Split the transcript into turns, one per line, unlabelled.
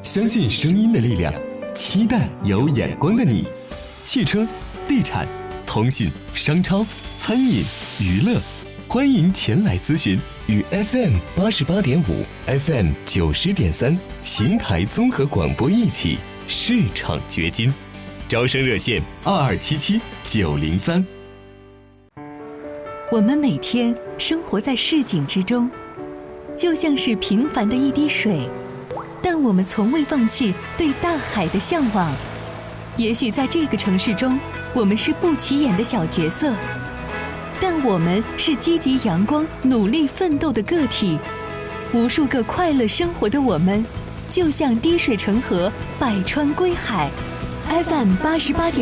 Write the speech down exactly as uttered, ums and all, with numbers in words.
相信声音的力量，期待有眼光的你。汽车、地产、通信、商超、餐饮、娱乐，欢迎前来咨询。与 F M 八十八点五、F M 九十点三邢台综合广播一起市场掘金。招生热线二二七七九零三。
我们每天生活在市井之中，就像是平凡的一滴水，但我们从未放弃对大海的向往。也许在这个城市中，我们是不起眼的小角色，但我们是积极阳光、努力奋斗的个体。无数个快乐生活的我们，就像滴水成河，百川归海。F M 八十八点